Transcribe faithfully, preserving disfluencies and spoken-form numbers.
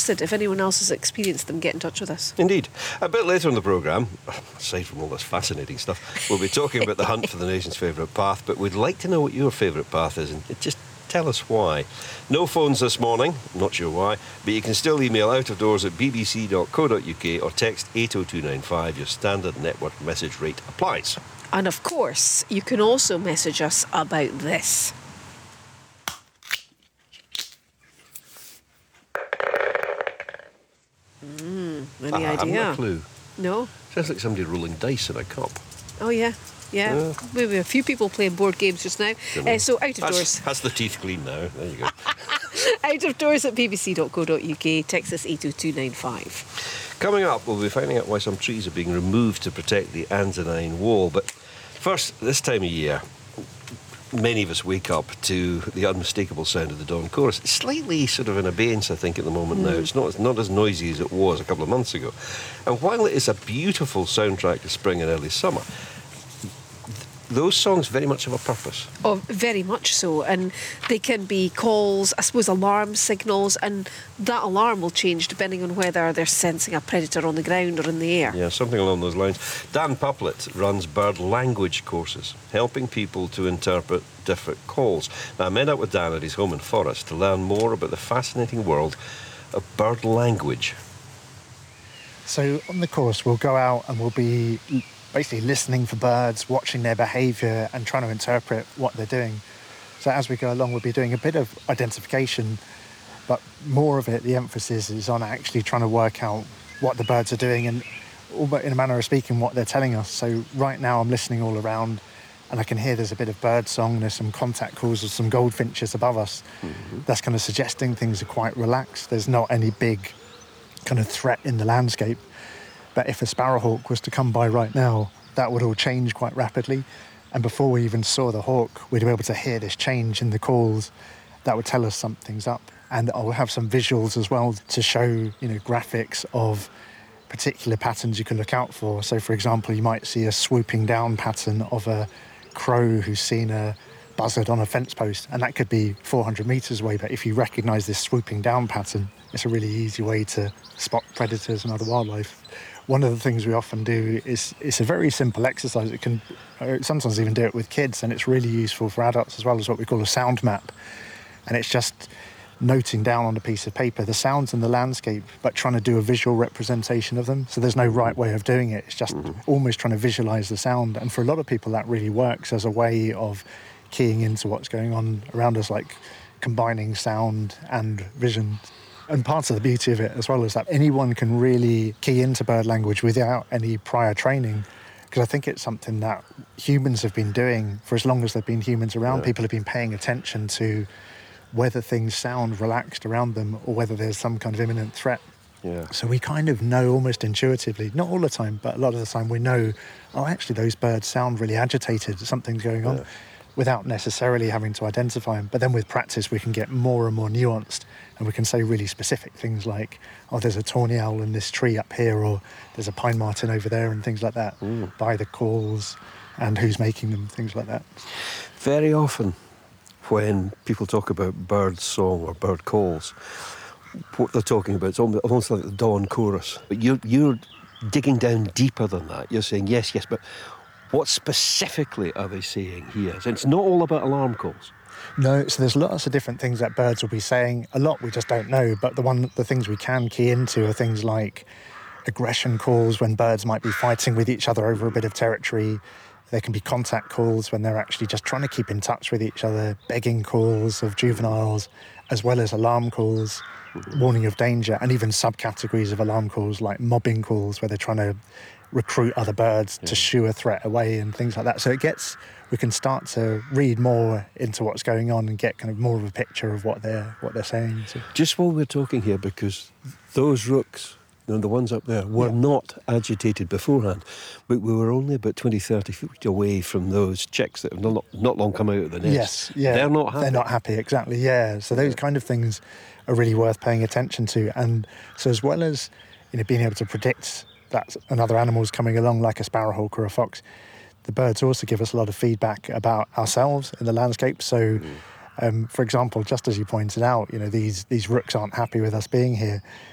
interested. If anyone else has experienced them, get in touch with us. Indeed. A bit later in the programme, aside from all this fascinating stuff, we'll be talking about the hunt for the nation's favourite path, but we'd like to know what your favourite path is, and just tell us why. No phones this morning, not sure why, but you can still email out of doors at b b c dot co dot u k or text eight oh two nine five. Your standard network message rate applies. And of course, you can also message us about this. Mm, any I idea? haven't a clue. No? Sounds like somebody rolling dice in a cup. Oh, yeah. Yeah. Yeah. Maybe a few people playing board games just now. Uh, so out of That's, doors. Has the teeth clean now. There you go. Out of doors at b b c dot co dot u k. Text us eight oh two nine five. Coming up, we'll be finding out why some trees are being removed to protect the Anzanine Wall. But first, this time of year, many of us wake up to the unmistakable sound of the dawn chorus. It's slightly sort of in abeyance, I think, at the moment mm. now. It's not, it's not as noisy as it was a couple of months ago. And while it is a beautiful soundtrack to spring and early summer, those songs very much have a purpose. Oh, very much so. And they can be calls, I suppose, alarm signals, and that alarm will change depending on whether they're sensing a predator on the ground or in the air. Yeah, something along those lines. Dan Puplett runs bird language courses, helping people to interpret different calls. Now, I met up with Dan at his home in Forest to learn more about the fascinating world of bird language. So on the course, we'll go out and we'll be basically listening for birds, watching their behaviour and trying to interpret what they're doing. So as we go along, we'll be doing a bit of identification, but more of it, the emphasis is on actually trying to work out what the birds are doing and, in a manner of speaking, what they're telling us. So right now I'm listening all around and I can hear there's a bit of bird song, there's some contact calls of some goldfinches above us. Mm-hmm. That's kind of suggesting things are quite relaxed. There's not any big kind of threat in the landscape. But if a sparrowhawk was to come by right now, that would all change quite rapidly. And before we even saw the hawk, we'd be able to hear this change in the calls. That would tell us something's up. And I'll have some visuals as well to show, you know, graphics of particular patterns you can look out for. So, for example, you might see a swooping down pattern of a crow who's seen a buzzard on a fence post. And that could be four hundred metres away. But if you recognise this swooping down pattern, it's a really easy way to spot predators and other wildlife. One of the things we often do is it's a very simple exercise. It can sometimes even do it with kids, and it's really useful for adults as well, as what we call a sound map. And it's just noting down on a piece of paper the sounds in the landscape, but trying to do a visual representation of them. So there's no right way of doing it. It's just mm-hmm. almost trying to visualise the sound. And for a lot of people, that really works as a way of keying into what's going on around us, like combining sound and vision. And part of the beauty of it as well is that anyone can really key into bird language without any prior training, because I think it's something that humans have been doing for as long as there've been humans around. Yeah. People have been paying attention to whether things sound relaxed around them or whether there's some kind of imminent threat. Yeah. So we kind of know almost intuitively, not all the time, but a lot of the time we know, oh, actually those birds sound really agitated, something's going on, yeah. without necessarily having to identify them. But then with practice, we can get more and more nuanced, and we can say really specific things like, oh, there's a tawny owl in this tree up here, or there's a pine marten over there, and things like that, mm. by the calls and who's making them, things like that. Very often when people talk about bird song or bird calls, what they're talking about, it's almost like the dawn chorus. But you're, you're digging down deeper than that. You're saying, yes, yes, but what specifically are they saying here? So it's not all about alarm calls. No, so there's lots of different things that birds will be saying. A lot we just don't know, but the one, the things we can key into are things like aggression calls when birds might be fighting with each other over a bit of territory. There can be contact calls when they're actually just trying to keep in touch with each other, begging calls of juveniles, as well as alarm calls, warning of danger, and even subcategories of alarm calls like mobbing calls where they're trying to recruit other birds yeah. to shoo a threat away and things like that. So it gets, we can start to read more into what's going on and get kind of more of a picture of what they're what they're saying. So. Just while we're talking here, because those rooks, you know, the ones up there, were yeah. not agitated beforehand, but we were only about twenty, thirty feet away from those chicks that have not, not long come out of the nest. Yes, yeah. They're not happy. They're not happy, exactly, yeah. So those yeah. kind of things are really worth paying attention to. And so as well as, you know, being able to predict that another animal's coming along like a sparrowhawk or a fox, the birds also give us a lot of feedback about ourselves in the landscape. So, mm. um, for example, just as you pointed out, you know, these these rooks aren't happy with us being here.